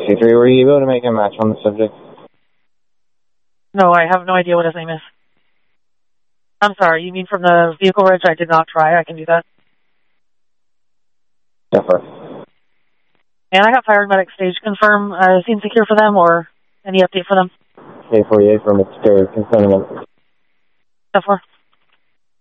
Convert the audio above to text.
263, were you able to make a match on the subject? No, I have no idea what his name is. I'm sorry, you mean from the vehicle reg? I did not try. I can do that. Definitely. And I got fire and medic stage confirm. Seems secure for them, or any update for them? K48 from Mr. concerning them. Definitely.